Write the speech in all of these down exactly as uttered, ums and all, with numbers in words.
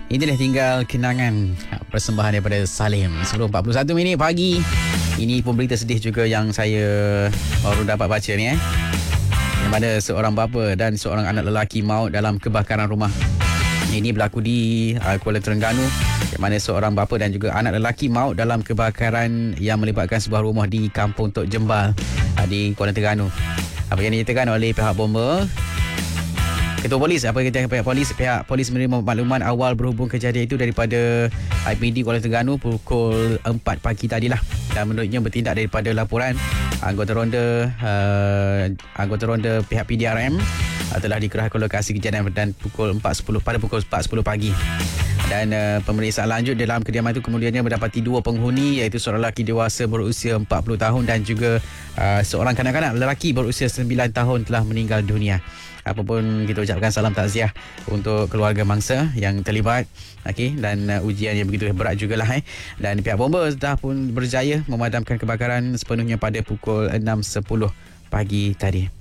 Ini dah tinggal kenangan persembahan daripada Salim. sepuluh empat puluh satu minit pagi. Ini pun berita sedih juga yang saya baru dapat baca ni eh. Yang mana seorang bapa dan seorang anak lelaki maut dalam kebakaran rumah. Ini berlaku di uh, Kuala Terengganu, yang mana seorang bapa dan juga anak lelaki maut dalam kebakaran yang melibatkan sebuah rumah di Kampung Tok Jembal uh, di Kuala Terengganu. Apa yang dinyatakan oleh pihak bomba, Ketua Polis, apa kata pihak polis? Pihak polis menerima makluman awal berhubung kejadian itu daripada I P D Kuala Terengganu pukul empat pagi tadilah. Dan menurutnya bertindak daripada laporan anggota ronda uh, anggota ronda pihak P D R M uh, telah dikerahkan ke lokasi kejadian dan pukul empat sepuluh pada pukul empat sepuluh pagi. Dan uh, pemeriksaan lanjut dalam kediaman itu kemudiannya mendapati dua penghuni, iaitu seorang lelaki dewasa berusia empat puluh tahun dan juga uh, seorang kanak-kanak lelaki berusia sembilan tahun telah meninggal dunia. Apapun kita ucapkan salam takziah untuk keluarga mangsa yang terlibat, okey, dan uh, ujian yang begitu berat jugalah eh. Dan pihak bomba dah pun berjaya memadamkan kebakaran sepenuhnya pada pukul enam sepuluh pagi tadi.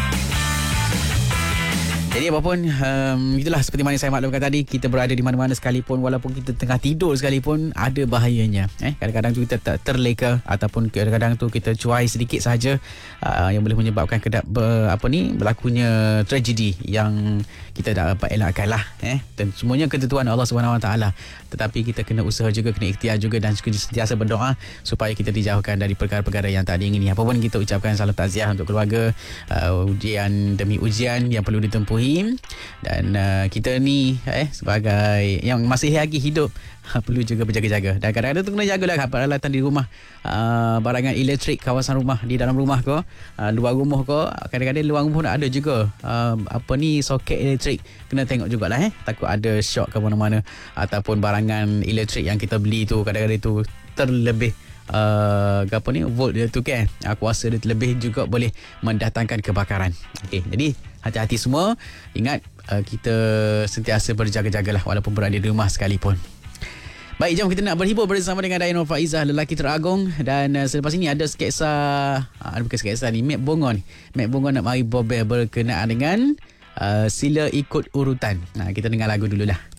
Jadi apapun, um, itulah seperti mana saya maklumkan tadi, kita berada di mana-mana sekalipun, walaupun kita tengah tidur sekalipun, ada bahayanya. Eh, kadang-kadang tu kita tak terleka ataupun kadang-kadang tu kita cuai sedikit saja uh, yang boleh menyebabkan kedap ber, apa ni berlakunya tragedi yang kita tak dapat elakkan lah. Eh, dan semuanya ketentuan Allah Subhanahu Wa Taala. Tetapi kita kena usaha juga, kena ikhtiar juga dan sentiasa berdoa supaya kita dijauhkan dari perkara-perkara yang tak diingini. Apapun kita ucapkan salam takziah untuk keluarga, uh, ujian demi ujian yang perlu ditempuhi. Dan uh, kita ni eh sebagai yang masih lagi hidup perlu juga berjaga-jaga. Dan kadang-kadang tu kena jagalah peralatan di rumah, uh, barangan elektrik kawasan rumah, di dalam rumah ko, uh, luar rumah ko, kadang-kadang luar rumah ada juga uh, apa ni soket elektrik, kena tengok jugalah eh, takut ada shock ke mana-mana, ataupun barangan elektrik yang kita beli tu kadang-kadang tu terlebih Uh, apa ni volt dia tu kan, uh, kuasa dia terlebih juga boleh mendatangkan kebakaran. Okey, jadi hati-hati semua, ingat uh, kita sentiasa berjaga-jagalah walaupun berada di rumah sekalipun. Baik, jom kita nak berhibur bersama dengan Dayan Faizah, lelaki teragung. Dan uh, selepas ini ada sketsa, uh, bukan sketsa ni, Mek Bongon. Mek Bongon nak mari bobel berkenaan dengan uh, sila ikut urutan. Nah, kita dengar lagu dululah.